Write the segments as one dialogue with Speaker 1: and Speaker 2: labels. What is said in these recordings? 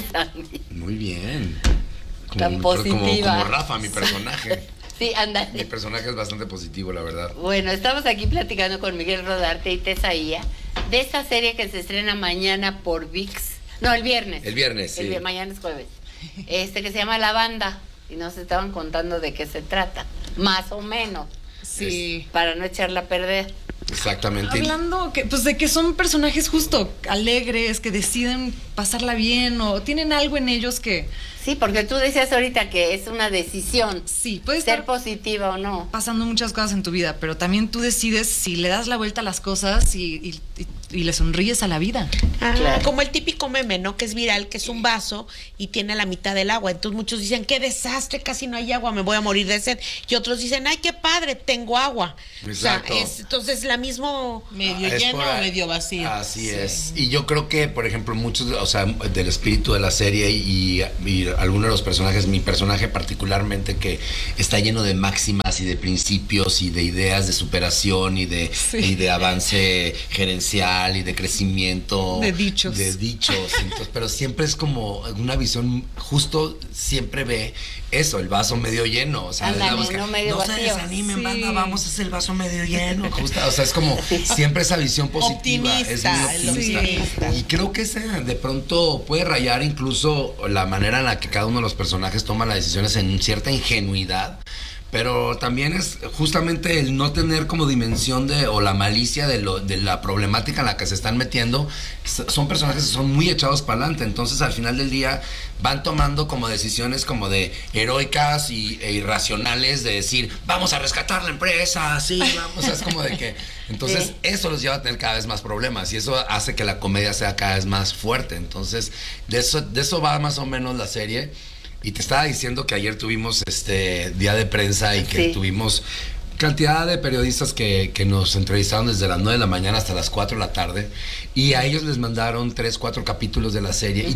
Speaker 1: Sandy.
Speaker 2: Muy bien.
Speaker 1: Tan positiva.
Speaker 2: Como Rafa, mi personaje.
Speaker 1: Sí, ándale.
Speaker 2: Mi personaje es bastante positivo, la verdad.
Speaker 1: Bueno, estamos aquí platicando con Miguel Rodarte y Tesaía de esta serie que se estrena mañana por ViX. No, el viernes.
Speaker 2: El viernes, sí.
Speaker 1: Mañana es jueves. Que se llama La Banda. Y nos estaban contando de qué se trata. Más o menos.
Speaker 3: Sí.
Speaker 1: Para no echarla a perder.
Speaker 2: Exactamente.
Speaker 3: Hablando de que son personajes justo alegres, que deciden pasarla bien o tienen algo en ellos que...
Speaker 1: Sí, porque tú decías ahorita que es una decisión.
Speaker 3: Sí, puede
Speaker 1: ser
Speaker 3: estar
Speaker 1: positiva o no.
Speaker 3: pasando muchas cosas en tu vida, pero también tú decides si le das la vuelta a las cosas y le sonríes a la vida.
Speaker 4: Claro. Como el típico meme, ¿no? Que es viral, que es un vaso y tiene la mitad del agua. Entonces muchos dicen, qué desastre, casi no hay agua, me voy a morir de sed. Y otros dicen, ay, qué padre, tengo agua.
Speaker 2: Exacto.
Speaker 4: O sea, entonces la mismo...
Speaker 5: Medio lleno o medio vacío.
Speaker 2: Así es. Y yo creo que, por ejemplo, muchos, o sea, del espíritu de la serie y algunos de los personajes, mi personaje particularmente, que está lleno de máximas y de principios y de ideas de superación y de avance gerencial y de crecimiento.
Speaker 3: De dichos.
Speaker 2: Entonces, pero siempre es como una visión, justo siempre ve eso, el vaso medio lleno. O sea,
Speaker 1: ándale, no medio
Speaker 2: no
Speaker 1: vacío.
Speaker 2: se desanimen,
Speaker 3: Sí.
Speaker 2: banda, vamos a hacer el vaso medio lleno. Justo, o sea, es como siempre esa visión positiva.
Speaker 5: Optimista,
Speaker 2: es muy optimista.
Speaker 5: sí.
Speaker 2: Y creo que ese de pronto puede rayar incluso la manera en la que cada uno de los personajes toma las decisiones en cierta ingenuidad. Pero también es justamente el no tener como dimensión o la malicia de la problemática en la que se están metiendo. Son personajes que son muy echados para adelante. Entonces al final del día van tomando como decisiones como de heroicas e irracionales, de decir, vamos a rescatar la empresa, sí, vamos. Es como de que... Entonces eso los lleva a tener cada vez más problemas y eso hace que la comedia sea cada vez más fuerte. Entonces de eso va más o menos la serie. Y te estaba diciendo que ayer tuvimos día de prensa y que tuvimos cantidad de periodistas que nos entrevistaron desde las 9 de la mañana hasta las 4 de la tarde y a ellos les mandaron 3, 4 capítulos de la serie y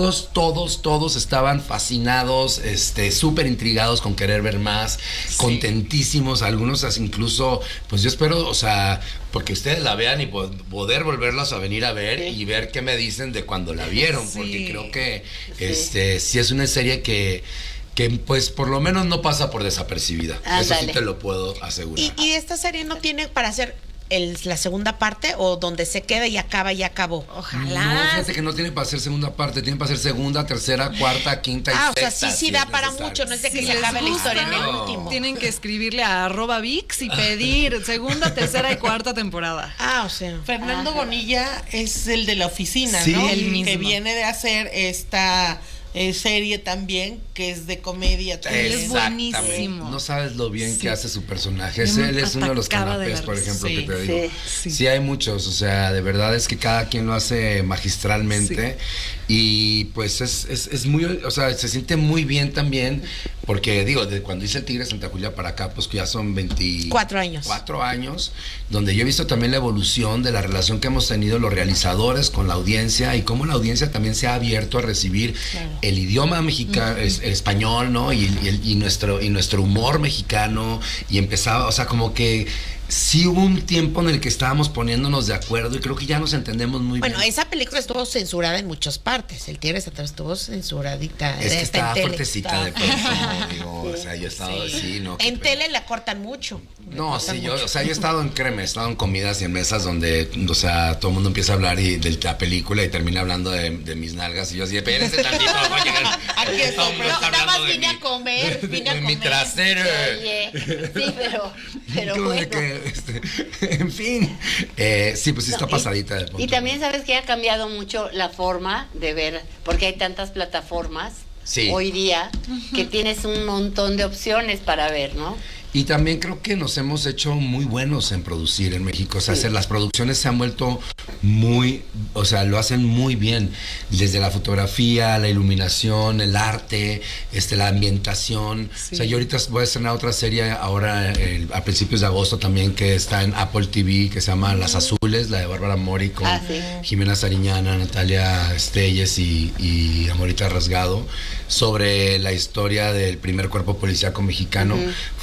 Speaker 2: todos estaban fascinados, súper intrigados con querer ver más, contentísimos, algunos incluso, pues yo espero, o sea, porque ustedes la vean y poder volverlas a venir a ver y ver qué me dicen de cuando la vieron, porque creo que sí es una serie que pues por lo menos no pasa por desapercibida. Eso sí te lo puedo asegurar.
Speaker 4: ¿Y esta serie no tiene para hacer la segunda parte o donde se queda y acaba y acabó?
Speaker 3: Ojalá.
Speaker 2: No, fíjate que no tiene para hacer segunda parte, tiene para hacer segunda, tercera, cuarta, quinta y sexta.
Speaker 4: O sea, sí da para mucho, no es de que se acabe la historia en el último.
Speaker 3: Tienen que escribirle a @ViX y pedir segunda, tercera y cuarta temporada.
Speaker 4: O sea.
Speaker 5: Fernando Bonilla es el de La Oficina,
Speaker 2: Sí,
Speaker 5: ¿no?
Speaker 3: el mismo.
Speaker 5: Que viene de hacer esta serie también, que es de comedia.
Speaker 3: Él es
Speaker 2: Exactamente.
Speaker 3: buenísimo.
Speaker 2: No sabes lo bien que hace su personaje.
Speaker 3: Yo me
Speaker 2: Él es uno de los
Speaker 3: atacaba de
Speaker 2: canapés,
Speaker 3: la
Speaker 2: por
Speaker 3: risa.
Speaker 2: ejemplo,
Speaker 5: Sí,
Speaker 2: que te digo.
Speaker 3: sí.
Speaker 2: Sí, hay muchos, o sea, de verdad es que cada quien lo hace magistralmente y pues es muy, o sea, se siente muy bien también, porque digo, de cuando hice el Tigre de Santa Julia para acá, pues que ya son
Speaker 4: 4 años.
Speaker 2: 4 años, donde yo he visto también la evolución de la relación que hemos tenido los realizadores con la audiencia y cómo la audiencia también se ha abierto a recibir el idioma mexicano, el español, ¿no? Y nuestro humor mexicano, y empezaba, o sea, como que sí hubo un tiempo en el que estábamos poniéndonos de acuerdo y creo que ya nos entendemos muy bien.
Speaker 4: Bueno, esa película estuvo censurada en muchas partes. El Tigre Santa estuvo censuradita.
Speaker 2: Es que estaba
Speaker 4: en tele.
Speaker 2: fuertecita de pronto, digo, o sea, yo he estado así, ¿no?
Speaker 4: En tele la cortan mucho.
Speaker 2: No, sí, yo he estado en he estado en comidas y en mesas donde, o sea, todo el mundo empieza a hablar de la película y termina hablando de mis nalgas y yo así, espérense tantito, voy a llegar.
Speaker 5: Aquí estoy,
Speaker 2: Todo el mundo está
Speaker 4: nada más
Speaker 2: hablando de
Speaker 4: vine a comer, vine a
Speaker 2: de mi
Speaker 4: comer.
Speaker 2: trasero.
Speaker 1: Oye, sí, pero
Speaker 2: Como de
Speaker 1: bueno.
Speaker 2: que, en fin, sí, pues sí está pasadita de punto.
Speaker 1: Y también sabes que ha cambiado mucho la forma de ver, porque hay tantas plataformas hoy día que tienes un montón de opciones para ver, ¿no?
Speaker 2: Y también creo que nos hemos hecho muy buenos en producir en México. O sea, las producciones se han vuelto muy, o sea, lo hacen muy bien. Desde la fotografía, la iluminación, el arte, la ambientación. O sea, yo ahorita voy a estrenar otra serie ahora a principios de agosto también, que está en Apple TV, que se llama Las Azules, la de Bárbara Mori con Jimena Sariñana, Natalia Estelles y Amorita Rasgado, sobre la historia del primer cuerpo policíaco mexicano. Es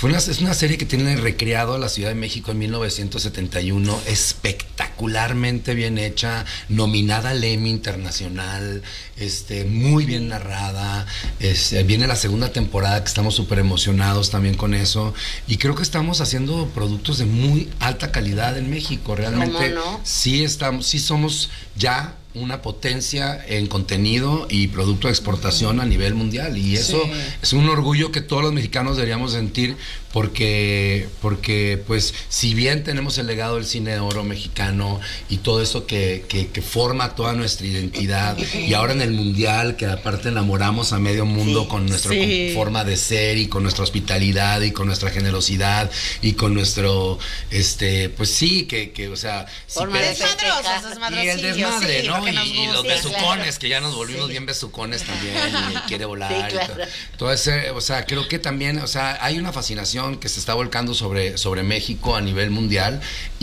Speaker 2: una serie que tiene recreado a la Ciudad de México en 1971, espectacularmente bien hecha, nominada al Emmy Internacional, muy bien narrada. Viene la segunda temporada, que estamos súper emocionados también con eso, y creo que estamos haciendo productos de muy alta calidad en México. Realmente
Speaker 1: ¿Cómo no?
Speaker 2: sí somos ya una potencia en contenido y producto de exportación a nivel mundial, y eso es un orgullo que todos los mexicanos deberíamos sentir, porque pues si bien tenemos el legado del cine de oro mexicano y todo eso que forma toda nuestra identidad, y ahora en el mundial, que aparte enamoramos a medio mundo con nuestra forma de ser y con nuestra hospitalidad y con nuestra generosidad y con nuestro pues sí, que o sea,
Speaker 1: Forma de
Speaker 2: y el desmadre, ¿no? Y los
Speaker 1: gusta.
Speaker 2: besucones,
Speaker 1: Claro.
Speaker 2: que ya nos volvimos bien besucones también, y quiere volar.
Speaker 1: Sí, claro.
Speaker 2: Todo ese, o sea, creo que también, o sea, hay una fascinación que se está volcando sobre México a nivel mundial,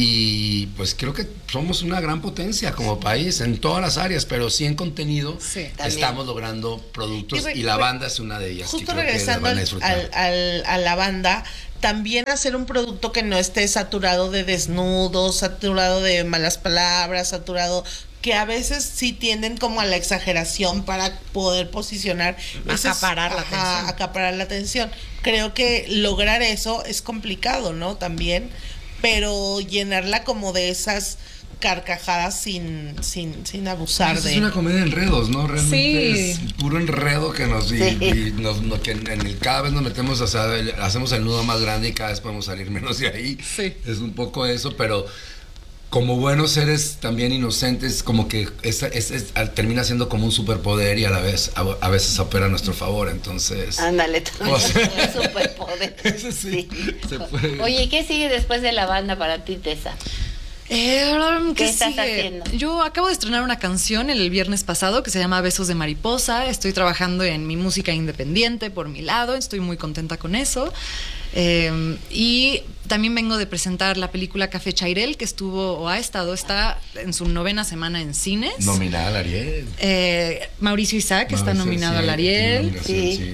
Speaker 2: y pues creo que somos una gran potencia como país en todas las áreas, pero sí en contenido estamos logrando productos, y la banda es una de ellas.
Speaker 5: Justo
Speaker 2: que creo que
Speaker 5: regresando
Speaker 2: van a disfrutar.
Speaker 5: a la banda, también hacer un producto que no esté saturado de desnudos, saturado de malas palabras, saturado, que a veces sí tienden como a la exageración para poder posicionar,
Speaker 4: Acaparar la atención.
Speaker 5: acaparar la atención. Creo que lograr eso es complicado, ¿no? También, pero llenarla como de esas carcajadas sin abusar
Speaker 2: Esa
Speaker 5: de...
Speaker 2: es una comedia de enredos, ¿no? Realmente
Speaker 3: Sí.
Speaker 2: es puro enredo que nos... que cada vez nos metemos, o sea, hacemos el nudo más grande y cada vez podemos salir menos de ahí.
Speaker 3: Sí.
Speaker 2: Es un poco eso, pero como buenos seres también inocentes, como que termina siendo como un superpoder, y a la vez a veces opera a nuestro favor, entonces...
Speaker 1: Ándale, también.
Speaker 2: O sea,
Speaker 1: Un superpoder.
Speaker 2: Eso sí, se puede.
Speaker 1: Oye, ¿qué sigue después de la banda para ti, Tessa?
Speaker 3: ¿Qué
Speaker 1: estás
Speaker 3: sigue?
Speaker 1: haciendo?
Speaker 3: Yo acabo de estrenar una canción el viernes pasado que se llama Besos de Mariposa. Estoy trabajando en mi música independiente por mi lado. Estoy muy contenta con eso. Y también vengo de presentar la película Café Chairel, que está en su 9ª semana en cines.
Speaker 2: Nominada al Ariel.
Speaker 3: Mauricio Isaac está nominado al Ariel.
Speaker 1: Sí.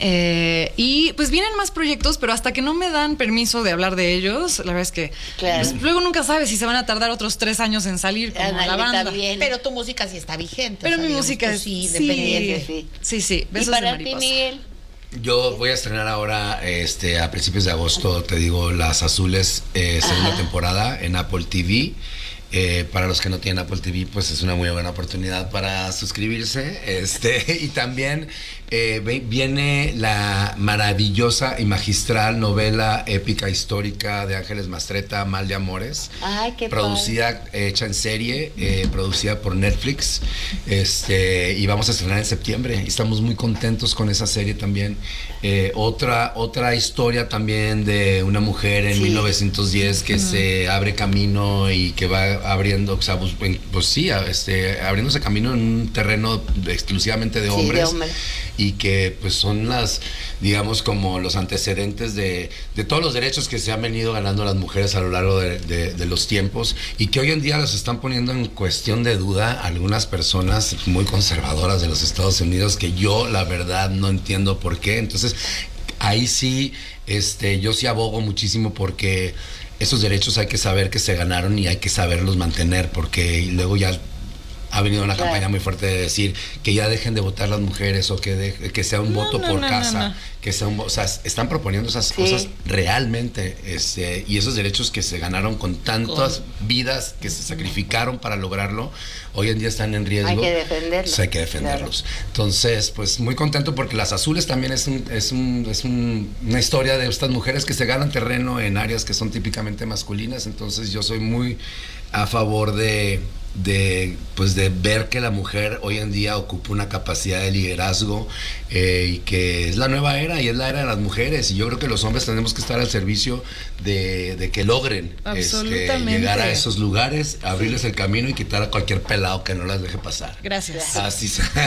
Speaker 3: Y pues vienen más proyectos, pero hasta que no me dan permiso de hablar de ellos, la verdad es que
Speaker 1: Claro.
Speaker 3: pues, luego nunca sabes si se van a tardar otros 3 años en salir como
Speaker 1: Ándale,
Speaker 3: la banda.
Speaker 1: también.
Speaker 4: Pero tu música sí está vigente.
Speaker 3: Pero
Speaker 4: o sea,
Speaker 3: mi
Speaker 4: digamos,
Speaker 3: música
Speaker 4: tú
Speaker 3: es
Speaker 4: sí, independiente.
Speaker 3: Sí.
Speaker 1: ¿Y
Speaker 3: Besos
Speaker 1: para
Speaker 3: de
Speaker 1: ti,
Speaker 3: Mariposa.
Speaker 1: Miguel?
Speaker 2: Yo voy a estrenar ahora, a principios de agosto, te digo, Las Azules, segunda temporada en Apple TV. Para los que no tienen Apple TV, pues es una muy buena oportunidad para suscribirse. Y también viene la maravillosa y magistral novela épica histórica de Ángeles Mastretta, Mal de Amores.
Speaker 1: Ay, qué
Speaker 2: Producida, hecha en serie, producida por Netflix. Y vamos a estrenar en septiembre. Estamos muy contentos con esa serie también. Otra historia también de una mujer en 1910 que se abre camino y que va abriendo, o sea, abriéndose camino en un terreno exclusivamente de hombres. Y que pues son digamos, como los antecedentes de todos los derechos que se han venido ganando las mujeres a lo largo de los tiempos, y que hoy en día los están poniendo en cuestión de duda algunas personas muy conservadoras de los Estados Unidos, que yo la verdad no entiendo por qué. Entonces ahí sí, yo sí abogo muchísimo porque esos derechos hay que saber que se ganaron y hay que saberlos mantener, porque luego ya ha venido una campaña muy fuerte de decir que ya dejen de votar las mujeres, o que sea un voto por casa, que sea o sea, están proponiendo esas cosas realmente, y esos derechos que se ganaron con tantas vidas que se sacrificaron para lograrlo, hoy en día están en riesgo.
Speaker 1: Hay que defenderlos.
Speaker 2: Pues hay que defenderlos. Claro. Entonces, pues muy contento porque Las Azules también es una historia de estas mujeres que se ganan terreno en áreas que son típicamente masculinas. Entonces yo soy muy a favor de ver que la mujer hoy en día ocupa una capacidad de liderazgo, y que es la nueva era, y es la era de las mujeres, y yo creo que los hombres tenemos que estar al servicio de que logren llegar a esos lugares, abrirles el camino y quitar a cualquier pelado que no las deje pasar.
Speaker 3: Gracias.
Speaker 2: Así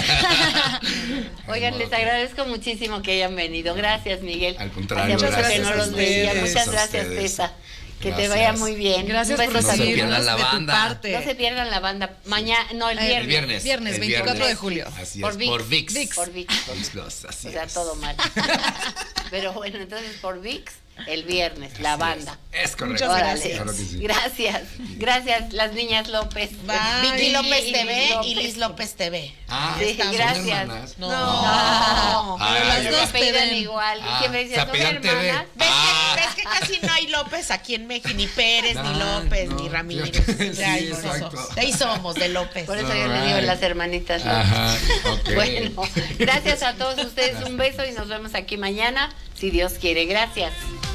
Speaker 1: Oigan, les agradezco muchísimo que hayan venido. Gracias, Miguel.
Speaker 2: Al contrario,
Speaker 1: Hacía mucho
Speaker 2: gracias
Speaker 1: que no
Speaker 2: a
Speaker 1: los
Speaker 2: ustedes.
Speaker 1: veía. Muchas
Speaker 2: A
Speaker 1: gracias,
Speaker 2: ustedes.
Speaker 1: Tessa. Que te vaya muy bien.
Speaker 3: Gracias por
Speaker 2: No se
Speaker 3: recibirnos
Speaker 2: pierdan la
Speaker 3: de tu
Speaker 2: banda.
Speaker 3: parte.
Speaker 1: No se pierdan la banda. Mañana, no, el viernes.
Speaker 3: Viernes, 24 de julio.
Speaker 2: Así
Speaker 1: Por
Speaker 2: es,
Speaker 1: VIX.
Speaker 2: por VIX.
Speaker 1: Por VIX.
Speaker 2: VIX Plus, así
Speaker 1: O sea,
Speaker 2: es.
Speaker 1: todo mal. Pero bueno, entonces por VIX, el viernes, la banda.
Speaker 2: Es correcto.
Speaker 5: Muchas
Speaker 1: Órale.
Speaker 5: gracias.
Speaker 2: Claro que sí.
Speaker 1: Gracias. Gracias, las niñas López.
Speaker 5: Bye.
Speaker 4: Vicky López
Speaker 1: Y
Speaker 4: TV
Speaker 1: López.
Speaker 4: y Liz López TV.
Speaker 2: Ah,
Speaker 1: Sí,
Speaker 2: ¿son
Speaker 1: gracias.
Speaker 2: hermanas?
Speaker 5: No.
Speaker 1: No,
Speaker 2: Ay,
Speaker 1: pero
Speaker 2: ay,
Speaker 1: las
Speaker 2: ay.
Speaker 1: dos apellidan
Speaker 3: TV.
Speaker 1: igual.
Speaker 2: Ah,
Speaker 1: Y siempre
Speaker 2: se
Speaker 1: decían, ¿son
Speaker 2: apellidan TV.
Speaker 1: hermanas?
Speaker 4: ¿Ves que casi no hay López aquí en México? Ni Pérez, ni
Speaker 2: No,
Speaker 4: López,
Speaker 2: no,
Speaker 4: ni Ramírez.
Speaker 2: sí,
Speaker 4: De ahí
Speaker 2: exacto.
Speaker 4: somos. De ahí somos, de López.
Speaker 1: Por eso yo
Speaker 2: All
Speaker 1: le digo
Speaker 2: right.
Speaker 1: las hermanitas López.
Speaker 2: Ajá, ok.
Speaker 1: Bueno, gracias a todos ustedes. Un beso y nos vemos aquí mañana, si Dios quiere. Gracias.